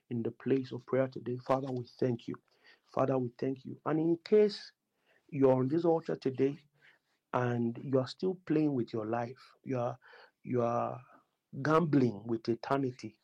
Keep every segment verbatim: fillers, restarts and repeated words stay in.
in the place of prayer today. Father, we thank you. Father, we thank you. And in case you're on this altar today and you are still playing with your life, you are you are gambling with eternity.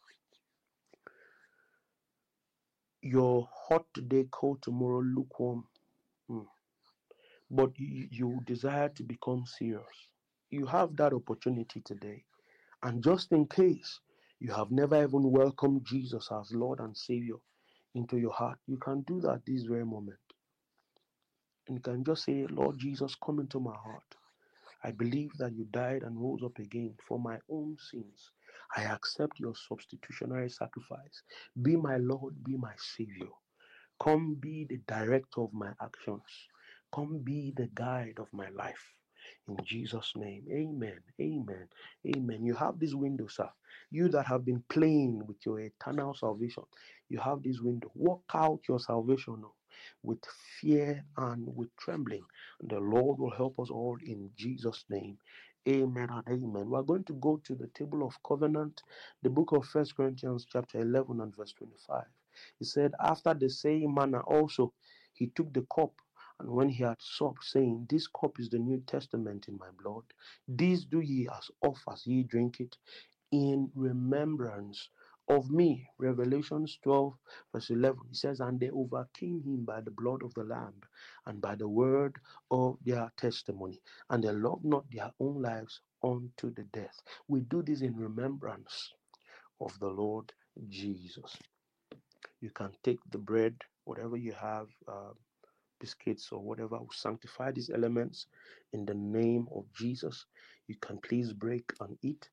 You're hot today, cold tomorrow, lukewarm. Mm. But you, you desire to become serious. You have that opportunity today. And just in case you have never even welcomed Jesus as Lord and Savior into your heart, you can do that this very moment. And you can just say, Lord Jesus, come into my heart. I believe that you died and rose up again for my own sins. I accept your substitutionary sacrifice. Be my Lord, be my Savior. Come be the director of my actions. Come be the guide of my life. In Jesus' name, amen, amen, amen. You have this window, sir. You that have been playing with your eternal salvation, you have this window. Work out your salvation now with fear and with trembling. The Lord will help us all in Jesus' name. Amen and amen. We're going to go to the table of covenant, the book of First Corinthians chapter eleven and verse twenty-five. He said, after the same manner also, he took the cup, and when he had supped, saying, this cup is the New Testament in my blood. This do ye as oft as ye drink it, in remembrance of me. Revelations twelve, verse eleven. He says, and they overcame him by the blood of the Lamb, and by the word of their testimony, and they loved not their own lives unto the death. We do this in remembrance of the Lord Jesus. You can take the bread, whatever you have, uh, biscuits or whatever, will sanctify these elements in the name of Jesus. You can please break and eat.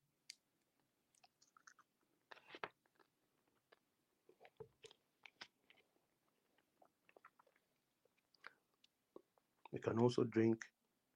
You can also drink.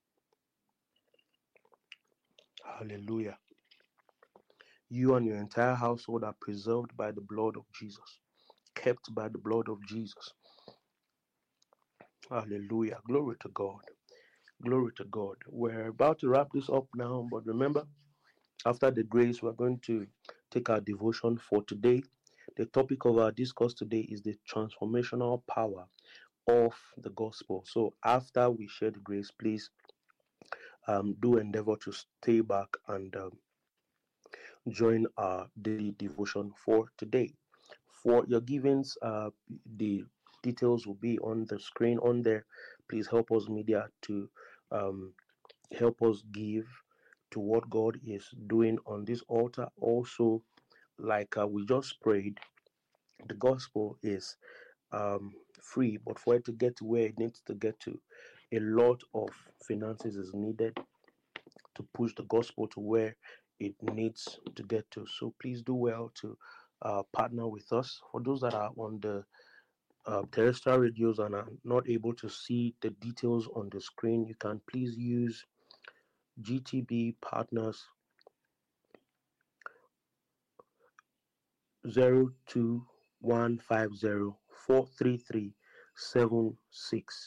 Hallelujah. You and your entire household are preserved by the blood of Jesus, kept by the blood of Jesus. Hallelujah. Glory to God. Glory to God. We're about to wrap this up now, but remember, after the grace, we're going to take our devotion for today. The topic of our discourse today is the transformational power of the gospel. So after we share the grace, please um, do endeavor to stay back and um, join our daily devotion for today. For your givings, uh, the details will be on the screen on there. Please help us media to um, help us give to what God is doing on this altar. Also, like uh, we just prayed, the gospel is um, free, but for it to get to where it needs to get to, a lot of finances is needed to push the gospel to where it needs to get to. So please do well to uh, partner with us. For those that are on the uh, terrestrial radios and are not able to see the details on the screen, you can please use G T B Partners zero two one five zero four three three seven six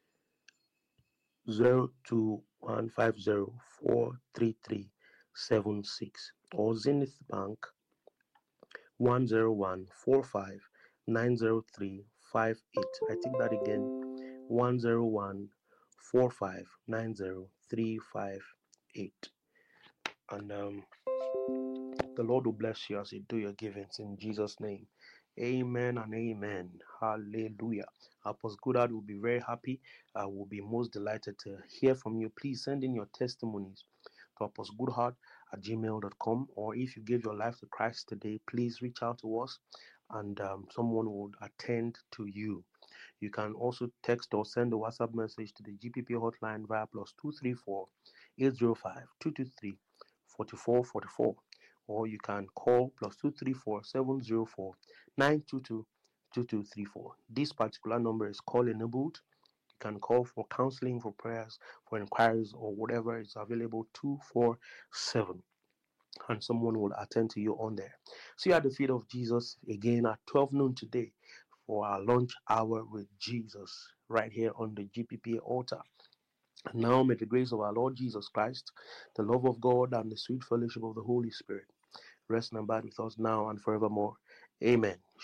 zero two one five zero four three three seven six or Zenith Bank one zero one four five nine zero three five eight. I take that again, one zero one four five nine zero three five eight. And um the Lord will bless you as you do your givings in Jesus' name. Amen and amen. Hallelujah. Apostle Goodard will be very happy. I will be most delighted to hear from you. Please send in your testimonies to apostle goodheart at gmail dot com, or if you gave your life to Christ today, please reach out to us and um, someone would attend to you. You can also text or send a WhatsApp message to the G P P hotline via plus two three four eight zero five two two three four four four four, or you can call plus two three four seven zero four nine two two two two three four. This particular number is call enabled. You can call for counseling, for prayers, for inquiries, or whatever is available two four seven, and someone will attend to you on there. See you at the feet of Jesus again at twelve noon today for our lunch hour with Jesus right here on the G P P altar. And now may the grace of our Lord Jesus Christ, the love of God, and the sweet fellowship of the Holy Spirit rest and abide with us now and forevermore. Amen.